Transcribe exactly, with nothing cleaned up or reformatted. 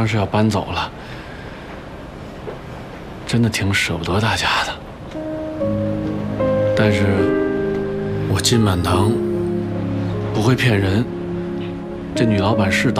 上是要搬走了，真的挺舍不得大家的。但是，我金满堂不会骗人，这女老板是倒